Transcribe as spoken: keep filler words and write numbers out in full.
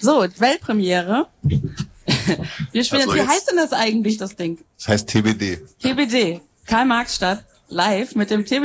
So, Weltpremiere. Wir spielen Also jetzt, wie jetzt- heißt denn das eigentlich, das Ding? Das heißt T B D. T B D. Karl-Marx-Stadt live mit dem T B D.